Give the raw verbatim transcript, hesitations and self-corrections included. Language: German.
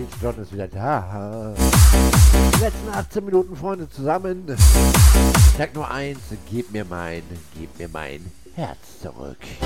John ist wieder da. Die letzten achtzehn Minuten, Freunde, zusammen. Ich sag nur eins, gib mir mein, gib mir mein Herz zurück.